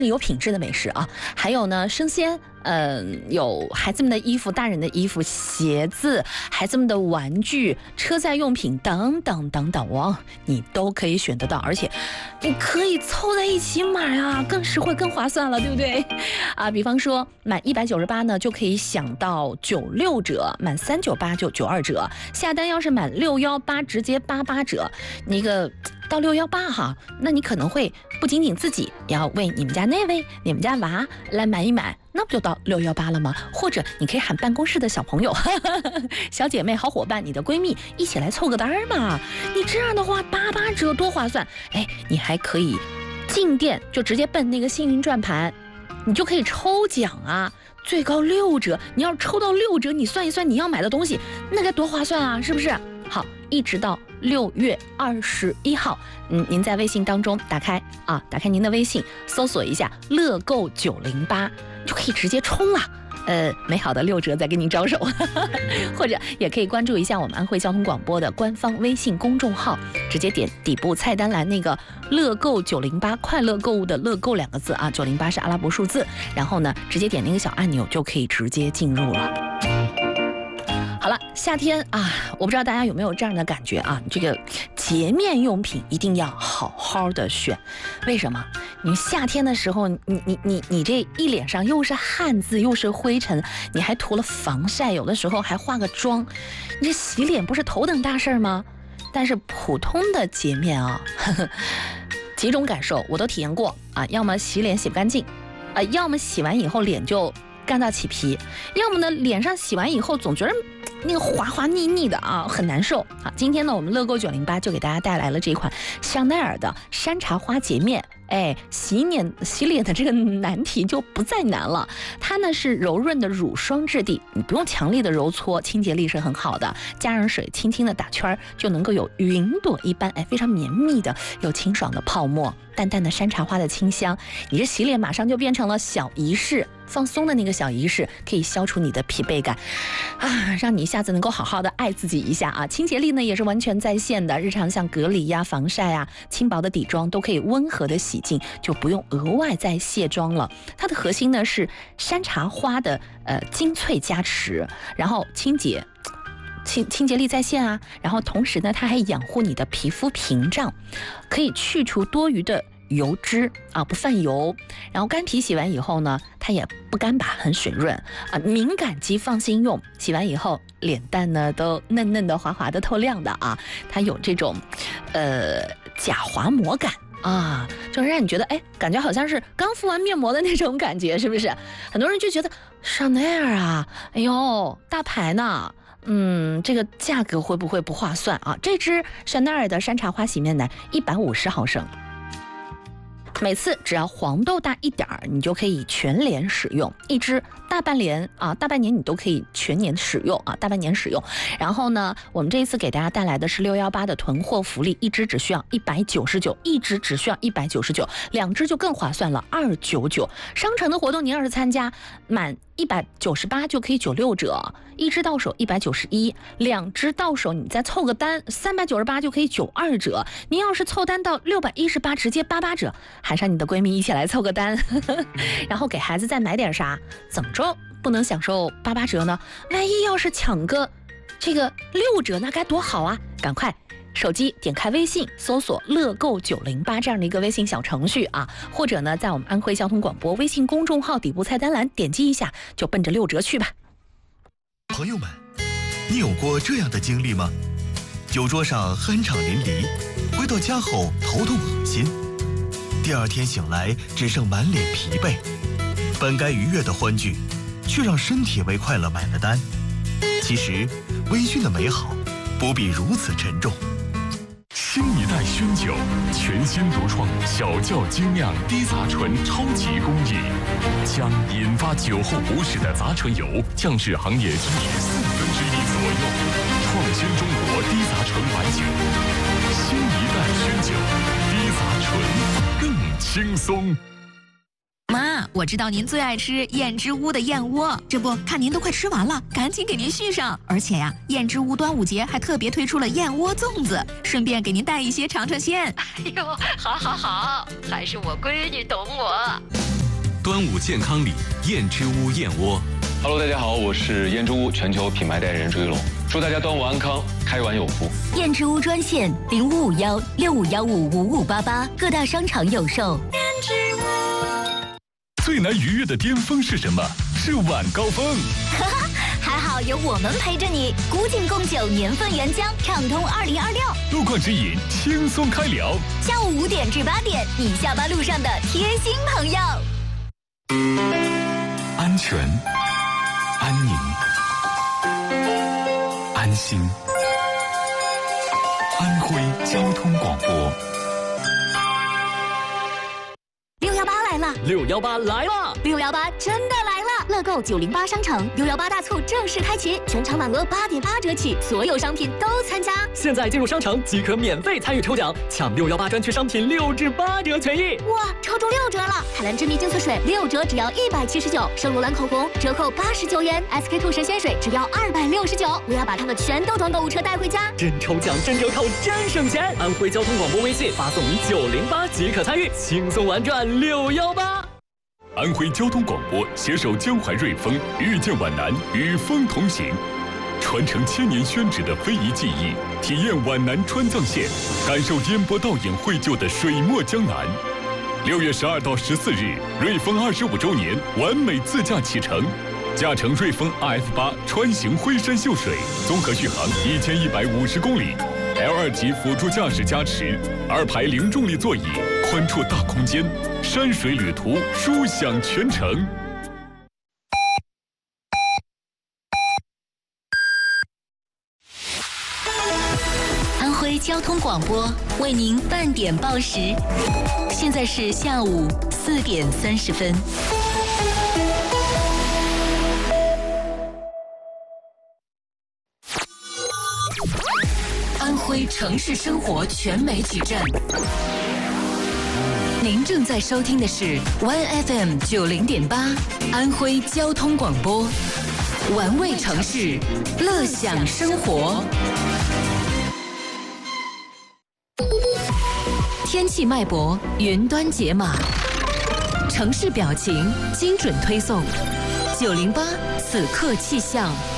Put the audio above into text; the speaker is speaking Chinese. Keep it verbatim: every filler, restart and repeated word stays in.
有品质的美食啊，还有呢生鲜，嗯、呃，有孩子们的衣服、大人的衣服、鞋子、孩子们的玩具、车载用品等等等等，哇，你都可以选得到，而且你可以凑在一起买啊，更实惠、更划算了，对不对？啊，比方说满一百九十八呢，就可以享到九六折，满三九八就九二折，下单要是满六幺八直接八八折，那个。到六幺八哈，那你可能会不仅仅自己要为你们家那位、你们家娃来买一买，那不就到六幺八了吗？或者你可以喊办公室的小朋友、小姐妹、好伙伴、你的闺蜜一起来凑个单嘛。你这样的话，八八折多划算！哎，你还可以进店就直接奔那个幸运转盘，你就可以抽奖啊，最高六折。你要抽到六折，你算一算你要买的东西，那该多划算啊，是不是？好，一直到六月二十一号，嗯，您在微信当中打开啊，打开您的微信，搜索一下乐购九零八，就可以直接冲了。呃，美好的六折在跟您招手，或者也可以关注一下我们安徽交通广播的官方微信公众号，直接点底部菜单栏那个乐购九零八，快乐购物的乐购两个字啊，九零八是阿拉伯数字，然后呢，直接点那个小按钮就可以直接进入了。好了，夏天啊，我不知道大家有没有这样的感觉啊？这个洁面用品一定要好好的选，为什么？你夏天的时候，你你你你这一脸上又是汗渍又是灰尘，你还涂了防晒，有的时候还化个妆，你这洗脸不是头等大事吗？但是普通的洁面啊，呵呵，几种感受我都体验过啊，要么洗脸洗不干净，啊，要么洗完以后脸就干燥起皮，要么呢脸上洗完以后总觉得那个滑滑腻腻的啊，很难受。好，今天呢，我们乐购九零八就给大家带来了这款香奈儿的山茶花洁面。哎，洗脸洗脸的这个难题就不再难了。它呢是柔润的乳霜质地，你不用强力的揉搓，清洁力是很好的。加上水，轻轻的打圈就能够有云朵一般，哎，非常绵密的，有清爽的泡沫，淡淡的山茶花的清香。你这洗脸马上就变成了小仪式，放松的那个小仪式，可以消除你的疲惫感，啊，让你一下子能够好好的爱自己一下啊。清洁力呢也是完全在线的，日常像隔离呀、防晒啊、轻薄的底妆都可以温和的洗净，就不用额外再卸妆了。它的核心呢是山茶花的呃精粹加持，然后清洁。清清洁力在线啊，然后同时呢，它还养护你的皮肤屏障，可以去除多余的油脂啊，不泛油。然后干皮洗完以后呢，它也不干巴，很水润啊。敏感肌放心用，洗完以后脸蛋呢都嫩嫩的、滑滑的、透亮的啊。它有这种呃假滑膜感啊，就是让你觉得哎，感觉好像是刚敷完面膜的那种感觉，是不是？很多人就觉得香奈儿啊，哎呦，大牌呢。嗯，这个价格会不会不划算啊？这支香奈儿的山茶花洗面奶一百五十毫升，每次只要黄豆大一点儿，你就可以全脸使用一支。大半年啊，大半年你都可以全年使用啊，大半年使用。然后呢，我们这一次给大家带来的是六幺八的囤货福利，一支只需要一百九十九，一支只需要一百九十九，两支就更划算了，二九九。商城的活动，您要是参加满一百九十八就可以九六折，一支到手一百九十一，两支到手你再凑个单，三百九十八就可以九二折。您要是凑单到六百一十八，直接八八折，喊上你的闺蜜一起来凑个单，呵呵，然后给孩子再买点啥，怎么着不能享受八八折呢？万一要是抢个这个六折，那该多好啊！赶快手机点开微信，搜索乐购九零八这样的一个微信小程序啊，或者呢，在我们安徽交通广播微信公众号底部菜单栏点击一下，就奔着六折去吧。 朋友们，你有过这样的经历吗？酒桌上酣畅淋漓，回到家后头痛恶心，第二天醒来只剩满脸疲惫，本该愉悦的欢聚，却让身体为快乐买了单。其实，微醺的美好不必如此沉重。 新一代熏酒，全新独创小窖精酿低杂醇超级工艺，将引发酒后不适的杂醇油降至行业均值四分之一左右，创新中国低杂醇白酒。新一代熏酒，低杂醇更轻松。 妈，我知道您最爱吃燕之屋的燕窝，这不看您都快吃完了，赶紧给您续上。而且呀，燕之屋端午节还特别推出了燕窝粽子，顺便给您带一些尝尝鲜。 哎呦，好好好，还是我闺女懂我。 端午健康礼，燕之屋燕窝。 Hello， 大家好，我是燕之屋全球品牌代言人朱一龙，祝大家端午安康，开碗有福。 燕之屋专线零五五幺六五幺五五五八八，各大商场有售。燕之屋。 最难逾越的巅峰是什么？是晚高峰。 哈哈，还好有我们陪着你。古井贡酒年份原浆，畅通二零二六。 路况指引，轻松开聊。 下午五点至八点，你下班路上的贴心朋友。 安全、安宁、安心。安徽交通广播。 六幺八来了！ 六幺八来了！ 六幺八真的来了！乐购九零八商城六幺八大促正式开启，全场满额八点八折起，所有商品都参加。 现在进入商城即可免费参与抽奖，抢六幺八专区商品六至八折权益！ 哇，抽中六折了！海蓝之谜精粹水六折只要一百七十九，圣罗兰口红折扣八十九元 ，S K two 神仙水只要二百六十九。我要把它们全都装购物车带回家。 真抽奖，真折扣，真省钱！安徽交通广播微信发送九零八即可参与，轻松玩转六幺八。 安徽交通广播携手江淮瑞丰，遇见皖南，与风同行，传承千年宣纸的非遗技艺，体验皖南川藏线，感受烟波倒影绘就的水墨江南。六月十二到十四日，瑞丰二十五周年完美自驾启程，驾乘瑞丰 R F 八穿行徽山秀水，综合续航一千一百五十公里。L 二级辅助驾驶加持，二排零重力座椅，宽绰大空间，山水旅途舒享全程。 安徽交通广播为您半点报时，现在是下午四点三十分。安徽城市生活全媒体站，您正在收听的是 One F M 九零点八安徽交通广播，玩味城市，乐享生活。天气脉搏，云端解码，城市表情，精准推送。九零八此刻气象。